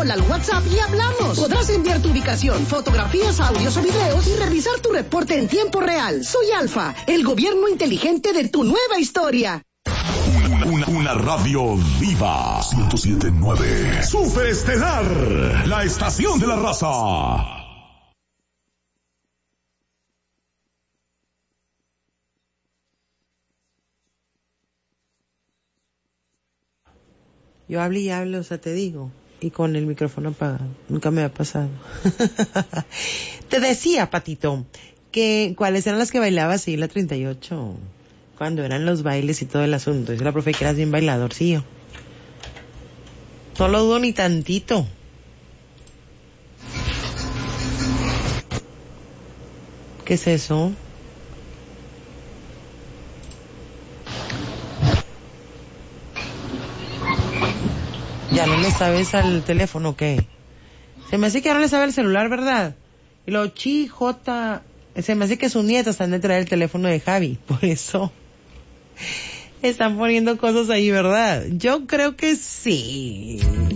Habla al WhatsApp y hablamos. Podrás enviar tu ubicación, fotografías, audios o videos y revisar tu reporte en tiempo real. Soy Alfa, el gobierno inteligente de tu nueva historia. Una radio viva. 107.9. Superestelar. La estación de la raza. Yo hablo y hablo, o sea, te digo, y con el micrófono apagado. Nunca me ha pasado. Te decía, Patito, que cuáles eran las que bailabas ahí en la 38, cuando eran los bailes y todo el asunto. Dice la profe que eras bien bailadorcillo. No lo dudo ni tantito. ¿Qué es eso? ¿Ya no le sabes al teléfono o qué? Se me hace que ya no le sabe el celular, ¿verdad? Y lo J... Se me hace que sus nietos están detrás del teléfono de Javi. Por eso están poniendo cosas ahí, ¿verdad? Yo creo que sí.